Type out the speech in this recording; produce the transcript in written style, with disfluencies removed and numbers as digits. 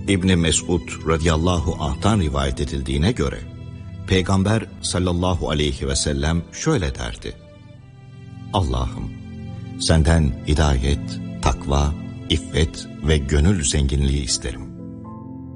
İbn Mesud radıyallahu anh'tan rivayet edildiğine göre Peygamber sallallahu aleyhi ve sellem şöyle derdi: Allah'ım, senden hidayet, takva, iffet ve gönül zenginliği isterim.